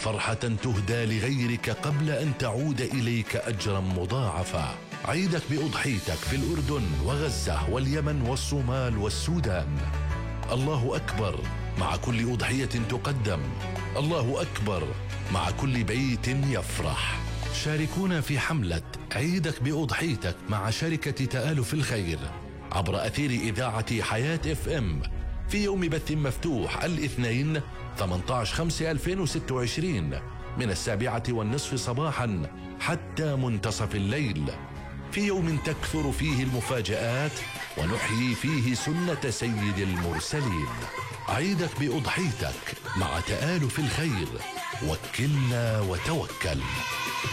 فرحة تهدى لغيرك قبل أن تعود إليك أجرا مضاعفا. عيدك بأضحيتك في الأردن وغزة واليمن والصومال والسودان. الله أكبر مع كل أضحية تقدم. الله أكبر مع كل بيت يفرح. شاركونا في حملة عيدك بأضحيتك مع شركة تآلف الخير عبر أثير إذاعة حياة FM في يوم بث مفتوح الاثنين 18/5/2026 من 7:30 صباحا حتى منتصف الليل، في يوم تكثر فيه المفاجآت ونحيي فيه سنة سيد المرسلين. عيدك بأضحيتك مع تآلف الخير. وكلنا وتوكل.